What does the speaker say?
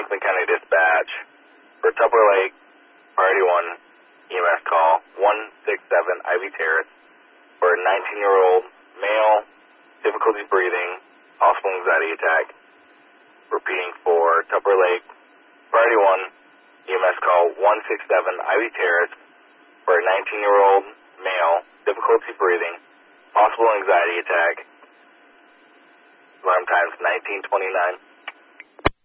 Franklin County Dispatch. For Tupper Lake, Priority 1, EMS call 167 Ivy Terrace. For a 19-year-old male, difficulty breathing, possible anxiety attack. Repeating for Tupper Lake, Priority 1, EMS call 167 Ivy Terrace. For a 19-year-old male, difficulty breathing, possible anxiety attack. Alarm times 1929.